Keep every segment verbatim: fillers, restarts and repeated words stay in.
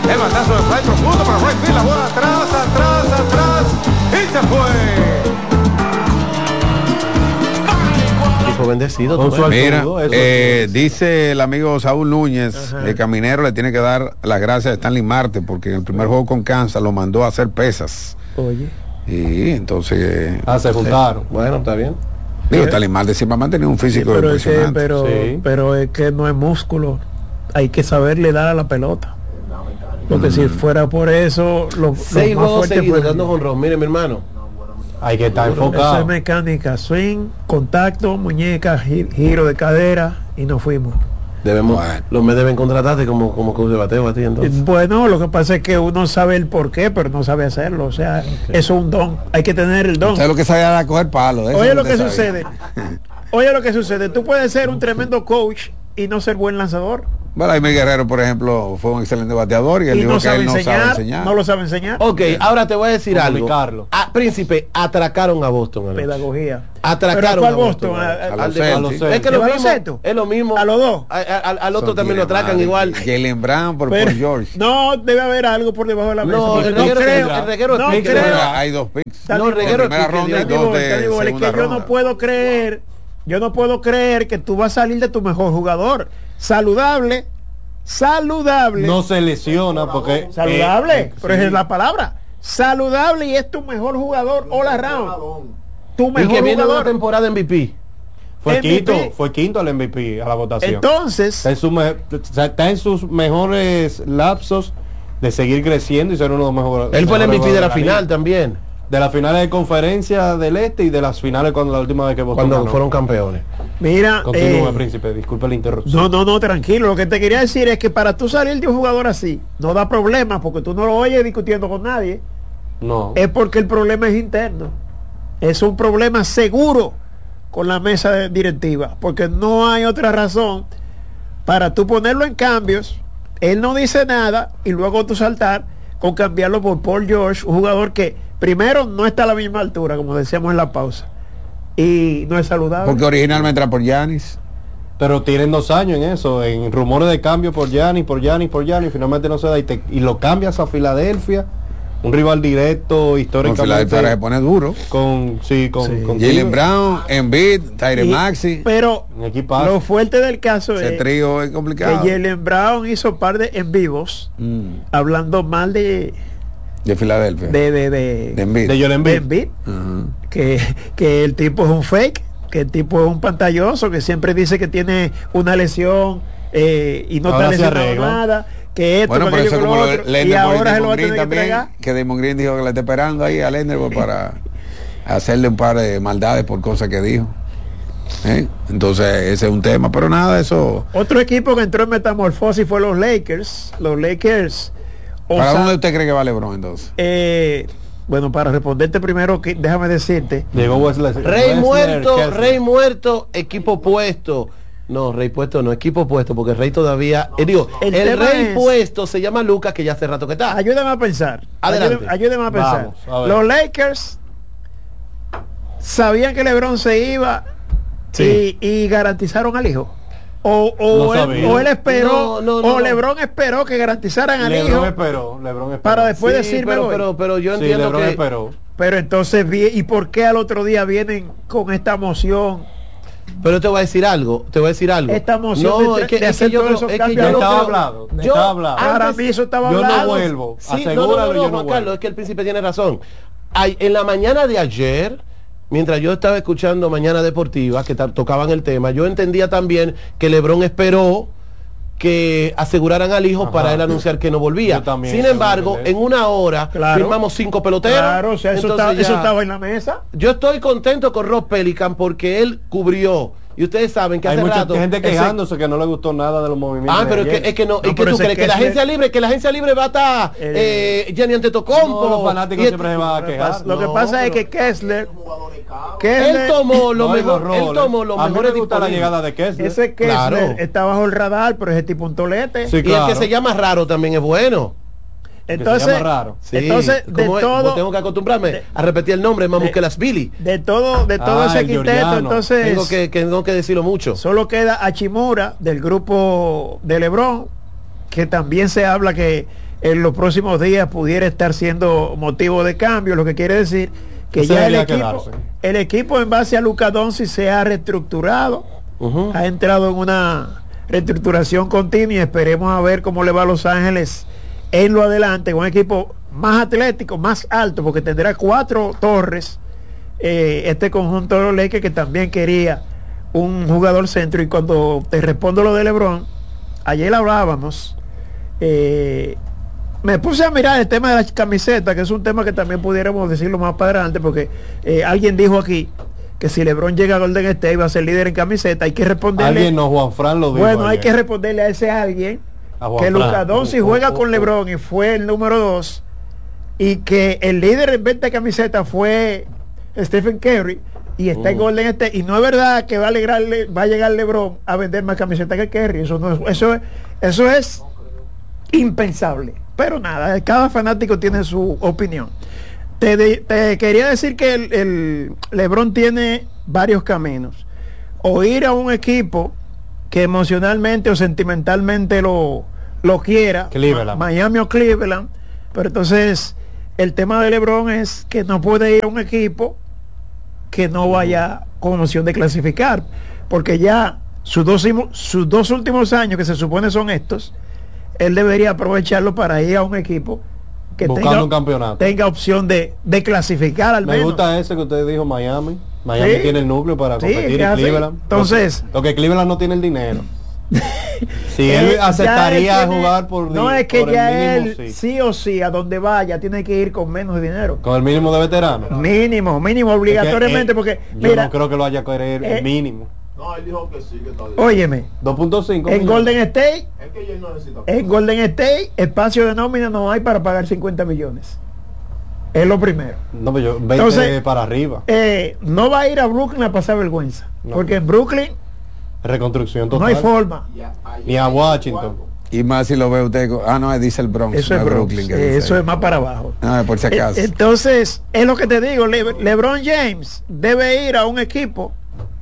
El batazo de fly profundo para right field. La bola atrás, atrás, atrás. Y se fue. Tipo bendecido. Mira, eh, dice el amigo Saúl Núñez, ajá, el caminero le tiene que dar las gracias a Stanley Marte porque en el primer juego con Kansas lo mandó a hacer pesas. Oye. Y entonces... Ah, se juntaron. Sí. Bueno, está bien. Digo, Stanley Marte siempre ha mantenido un físico, sí, pero impresionante. Es que, pero, sí. pero es que no es músculo. Hay que saberle dar a la pelota. Porque mm. si fuera por eso, lo, seis lo más juegos fuerte seguidos dando jonrón. Mire, mi hermano, hay que estar enfocado. Eso es mecánica, swing, contacto, muñeca, giro de cadera y nos fuimos. Debemos, bueno. Los me deben contratarte como, como coach de bateo a ti, entonces. Bueno, lo que pasa es que uno sabe el porqué, pero no sabe hacerlo. O sea, okay. Eso es un don. Hay que tener el don. Usted lo que sabe era coger palo. Oye lo que sabe. sucede. Oye lo que sucede. Tú puedes ser un tremendo coach y no ser buen lanzador. Bueno, Jaime Guerrero, por ejemplo, fue un excelente bateador y él y dijo no que él no enseñar, sabe enseñar. No lo sabe enseñar. Ok, okay. Ahora te voy a decir algo. Ah, Príncipe, atracaron a Boston. Pedagogía. Atracaron a Boston. A, a, a, a, a, a los Es que lo mismo, es lo mismo. A los dos. A, a, al otro también lo atracan madre, igual. Jaylen Brown por Paul George. No, debe haber algo por debajo de la mesa. No, el no reguero, creo. El reguero no es creo. Hay dos picks. No, el reguero primera ronda y dos de segunda ronda. Yo no puedo creer, yo no puedo creer que tú vas a salir de tu mejor jugador. Saludable. Saludable. No se lesiona porque saludable, eh, pero sí. Es la palabra. Saludable y es tu mejor jugador all around. Tu mejor y que viene jugador. Una temporada M V P. Fue M V P. quinto, fue quinto al M V P a la votación. Entonces, está en, su me, está en sus mejores lapsos de seguir creciendo y ser uno de los mejores. Él fue el M V P de la, la final también. De las finales de conferencia del este y de las finales cuando la última vez que votó cuando ganó. Fueron campeones. Mira, continúa, eh, Príncipe, disculpe la interrupción. No, no, no, tranquilo. Lo que te quería decir es que para tú salir de un jugador así, no da problema porque tú no lo oyes discutiendo con nadie. No. Es porque el problema es interno. Es un problema seguro con la mesa directiva, porque no hay otra razón para tú ponerlo en cambios. Él no dice nada y luego tú saltar con cambiarlo por Paul George, un jugador que primero no está a la misma altura, como decíamos en la pausa, y no es saludable. Porque originalmente era por Giannis. Pero tienen dos años en eso, en rumores de cambio por Giannis, por Giannis, por Giannis, finalmente no se da y, te, y lo cambias a Filadelfia, un rival directo históricamente. Filadelfia se pone duro. Con, sí, con, sí. con Jaylen Brown, Embiid, Tyrese Maxey. Pero lo fuerte del caso ese es trío es complicado. Que Jaylen Brown hizo par de en vivos mm. hablando mal de de Filadelfia, de de de de Embiid, de Joel Embiid, uh-huh. que que el tipo es un fake, que el tipo es un pantalloso, que siempre dice que tiene una lesión eh, y no ahora está lesionado nada, que esto, bueno, pero eso como lo otro, y ahora se lo va a tener que entregar. Que Damon Green dijo que le está esperando ahí a Lenderwood para hacerle un par de maldades por cosas que dijo. ¿Eh? Entonces ese es un tema, pero nada, eso. Otro equipo que entró en metamorfosis fue los Lakers. Los Lakers. ¿Para dónde usted cree que va LeBron entonces? Eh, bueno, para responderte primero, que, déjame decirte. Llegó Wesley. Rey muerto, Kessler. Rey muerto, equipo puesto. No, Rey puesto no, equipo puesto, porque Rey todavía. Eh, digo, el, el Rey es, puesto se llama Lucas, que ya hace rato que está. Ayúdame a pensar. Adelante. Ayúdame, ayúdame a pensar. Vamos, a los Lakers sabían que LeBron se iba sí. y, y garantizaron al hijo. O, o, no él, o él esperó, no, no, no, o LeBron esperó que garantizaran al Lebron hijo. Esperó, Lebron esperó. Para después sí, decirme. Pero, pero, pero yo entiendo sí, LeBron que. Esperó. Pero entonces, ¿y por qué al otro día vienen con esta moción? Pero te voy a decir algo, te voy a decir algo. Esta moción no, de, es que, de es que yo, esos es que yo no estaba creo, hablado, yo, estaba hablado. Para mí eso estaba yo hablado. no vuelvo, sí, asegúralo, no, no, no, yo no Juan vuelvo. Carlos, es que el príncipe tiene razón. Hay, en la mañana de ayer, mientras yo estaba escuchando Mañana Deportiva, que tocaban el tema, yo entendía también que LeBron esperó que aseguraran al hijo Ajá, para él anunciar que no volvía. También, Sin embargo, en una hora claro, firmamos cinco peloteros. Claro, o sea, eso, está, ya, eso estaba en la mesa. Yo estoy contento con Rob Pelican porque él cubrió. Y ustedes saben que hay hace mucha rato gente quejándose ese... que no le gustó nada de los movimientos. Ah, pero es que, es que no, no, es que tú crees que, que la agencia libre, que la agencia libre va a estar eh, eh, Gianni Antetokounmpo. No, los fanáticos siempre se van a quejar. Lo que no, pasa pero... es que Kessler, Kessler él tomó lo no, mejor, él tomó lo a mejor. mí me gusta la llegada de Kessler. Ese Kessler claro. está bajo el radar, pero ese tipo un tolete. Sí, claro. Y el que se llama raro también es bueno. Entonces, raro. Sí. entonces de todo, tengo que acostumbrarme de, a repetir el nombre, Mamuskelas Billy. De todo, de todo ah, ese quinteto, entonces tengo que, que tengo que decirlo mucho. Solo queda Hachimura del grupo de LeBron, que también se habla que, en los próximos días pudiera estar siendo motivo de cambio, lo que quiere decir que Ese ya el debería equipo, quedarse. el equipo en base a Luka Doncic se ha reestructurado, Ujú. ha entrado en una reestructuración continua y esperemos a ver cómo le va a Los Ángeles en lo adelante, un equipo más atlético, más alto, porque tendrá cuatro torres, eh, este conjunto de los Lakers, que también quería un jugador centro. Y cuando te respondo lo de LeBron, ayer hablábamos, eh, me puse a mirar el tema de las camisetas, que es un tema que también pudiéramos decirlo más para adelante, porque eh, alguien dijo aquí que si LeBron llega a Golden State va a ser líder en camiseta. Hay que responderle. Alguien no, Juan Fran lo dijo. Bueno, hay ayer. que responderle a ese alguien A Juan que Fran. Luka Doncic Uh, juega uh, con uh, LeBron y fue el número dos, y que el líder en venta de camiseta fue Stephen Curry y está en Uh. Golden State, y no es verdad que va a, alegrarle, va a llegar LeBron a vender más camisetas que Curry. Eso no es, eso es, eso es impensable. Pero nada, cada fanático tiene su opinión. Te, de- te quería decir que el, el LeBron tiene varios caminos: o ir a un equipo que emocionalmente o sentimentalmente lo, lo quiera, Cleveland. Ma- Miami o Cleveland. Pero entonces el tema de LeBron es que no puede ir a un equipo que no vaya con opción de clasificar, porque ya sus dos, imo- sus dos últimos años, que se supone son estos, él debería aprovecharlo para ir a un equipo que Buscando tenga, un campeonato. tenga opción de, de clasificar al Me menos. gusta ese que usted dijo, Miami. Miami Sí. tiene el núcleo para Sí, competir que en así. Cleveland. Entonces- lo que, lo que Cleveland no tiene el dinero. Si Eh, él ya aceptaría él tiene- jugar por no di- es que por el ya mínimo, él sí. sí. o sí a donde vaya tiene que ir con menos dinero, Con el mínimo de veterano. mínimo mínimo obligatoriamente, Es que, porque eh, yo mira, no creo que lo haya a querer eh, el mínimo. No, él dijo que sí, que está bien. óyeme, dos punto cinco en millones. Golden State Es que él no necesita. en Golden State espacio de nómina no hay para pagar cincuenta millones. Es lo primero. No, pero yo, veinte Entonces- para arriba. Eh, no va a ir a Brooklyn a pasar vergüenza, No. porque en Brooklyn Reconstrucción total. no hay forma. Y a- ayer Ni a Washington. Y más si lo ve usted. co- Ah, no, dice el Bronx. Eso no es Bronx, Brooklyn. que eh, dice eso ahí. es más para abajo. Ah, por si acaso. Eh, Entonces, es lo que te digo, Le- LeBron James debe ir a un equipo,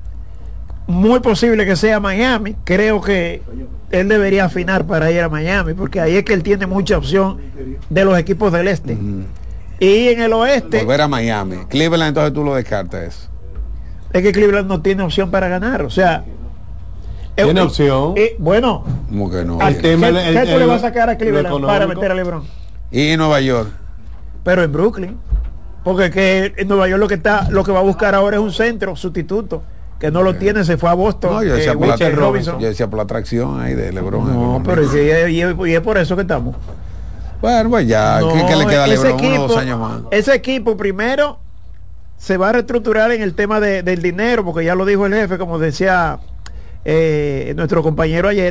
muy posible que sea Miami. Creo que él debería afinar para ir a Miami, porque ahí es que él tiene mucha opción de los equipos del este. Ujú. Y en el oeste, Volver a Miami. Cleveland, entonces tú lo descartas eso. es que Cleveland no tiene opción para ganar. O sea, Tiene eh, opción. eh, bueno, ¿Cómo que no? ¿a- El ¿qué, tema- el- qué tú el- le vas a sacar a lo Cleveland para económico. meter a LeBron? Y Nueva York. Pero en Brooklyn, porque que en Nueva York lo que está, lo que va a buscar ahora es un centro sustituto, que no lo tiene, se fue a Boston. No, yo eh, decía, por la, Mitchell Robinson. yo decía por la atracción ahí de LeBron. No, pero es, que- y, es, y es por eso que estamos. Bueno, pues ya, No, ¿qué, qué le queda a ese LeBron? Uno o dos equipo- años más. Ese equipo primero se va a reestructurar en el tema de- del dinero, porque ya lo dijo el jefe, como decía eh, nuestro compañero ayer,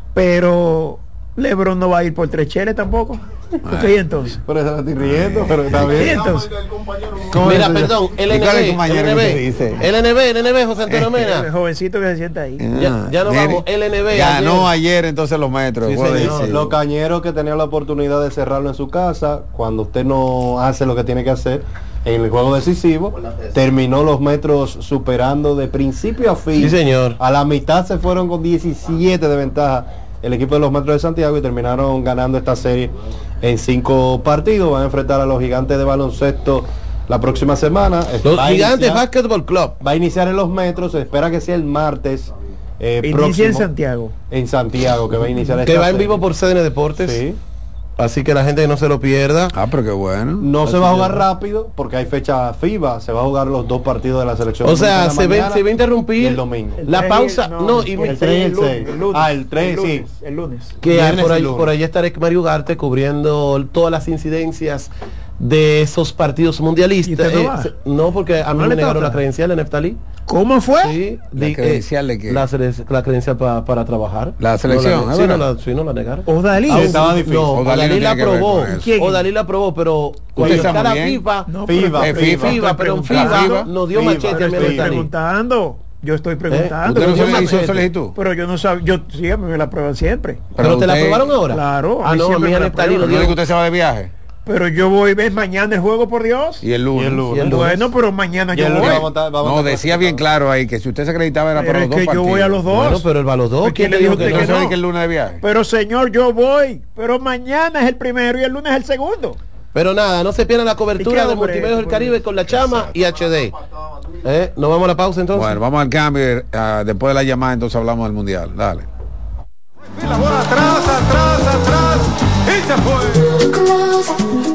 pero LeBron no va a ir por tres cheles tampoco. Ok, entonces. Pero se la estoy riendo, pero está Y bien. entonces, El compañero ¿Cómo Mira, es eso? perdón, ¿Y cuál es el L N B, compañero que te dice? L N B, L N B, L N B, José Antonio el Mena. jovencito que se sienta ahí. Ya- ya nos mire, vamos, L N B Ganó ayer. ayer, entonces los metros. Sí, puedo señor. decir. Los cañeros que tenían la oportunidad de cerrarlo en su casa, cuando usted no hace lo que tiene que hacer en el juego decisivo, terminó los metros superando de principio a fin. Sí, señor. A la mitad se fueron con diecisiete de ventaja el equipo de los Metros de Santiago y terminaron ganando esta serie en cinco partidos. Van a enfrentar a los Gigantes de baloncesto la próxima semana. Los Va a Gigantes iniciar- Basketball Club. Va a iniciar en los Metros, se espera que sea el martes eh, Inicia próximo en Santiago. en Santiago, que va a iniciar Que esta va en serie. vivo por C D N Deportes. Sí. Así que la gente no se lo pierda. Ah, pero qué bueno. No se Así va a es. jugar rápido porque hay fecha FIBA, se va a jugar los dos partidos de la selección. O sea, dominicana se ve, mañana se va a y interrumpir el domingo. El la tres, pausa. no, No, y el mi- el tres y el lunes, seis. el lunes, Ah, el tres, sí. lunes, el lunes. que Viernes por y ahí, lunes. por ahí estaré Mario Ugarte cubriendo todas las incidencias de esos partidos mundialistas. ¿Y usted no Eh, va? se- no, porque a mí ¿No me le negaron toca? la credencial en Neftalí. ¿Cómo fue? Sí, ¿La di- credencial de qué? La, cere- la credencial pa- para trabajar. La selección, No la, ¿es sí, no verdad? la, sí, no la negaron. Odalí. Aún- estaba difícil. No, Odalí Odalí no la tiene que ver aprobó. con eso. ¿Quién? Odalí la aprobó, pero cuando sabe está la muy bien. FIFA, No, FIBA. pero- Es FIFA. FIFA, pero en estoy FIFA preguntando. nos dio FIFA, machete a Pero mí en estoy Neftalí. preguntando. Yo estoy preguntando. ¿Usted no Yo se me- le hizo machete. solicitud? Pero yo no sabía. Yo sí, a mí me la prueban siempre. Pero te la usted- aprobaron ahora. Claro, a Ah, mí no, a siempre mí me en la Neftalí lo aprueban. ¿No es que dieron. usted se va de viaje? Pero yo voy, ves, mañana el juego, por Dios. Y el lunes. Y el lunes. Y el lunes. Bueno, pero mañana Y yo el lunes voy. va a montar- va a No, montar decía bien claro ahí que si usted se acreditaba era Pero para es los dos que yo partidos. voy a los dos. Bueno, pero el va a los dos. ¿Quién le te dijo dijo a usted No que sabe no? que el lunes de viaje. Pero señor, yo voy. Pero mañana es el primero y el lunes es el segundo. Pero nada, no se pierdan la ¿Y cobertura qué de hombre, Multimedios del por Caribe Dios? con la Chama y H D. ¿Eh? ¿Nos vamos a la pausa entonces? Bueno, vamos al cambio. ah, después de la llamada, entonces hablamos del mundial. Dale. Y la bola atrás, atrás, atrás. Y se fue.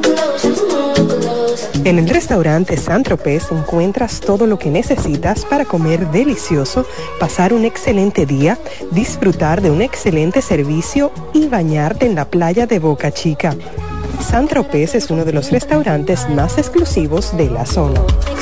En el restaurante San Tropez encuentras todo lo que necesitas para comer delicioso, pasar un excelente día, disfrutar de un excelente servicio y bañarte en la playa de Boca Chica. San Tropez es uno de los restaurantes más exclusivos de la zona.